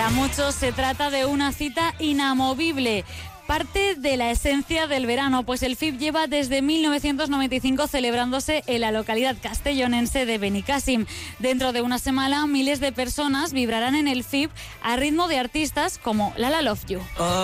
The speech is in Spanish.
Para muchos se trata de una cita inamovible, parte de la esencia del verano, pues el FIB lleva desde 1995 celebrándose en la localidad castellonense de Benicàssim. Dentro de una semana, miles de personas vibrarán en el FIB a ritmo de artistas como Lala Love You.